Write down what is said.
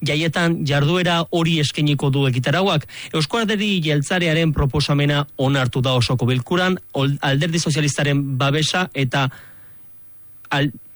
jaietan jarduera hori eskainiko du egitarauak. Eusko Alderdi Jeltzarearen proposamena onartu da osoko bilkuran, Alderdi Sozialistaren babesa eta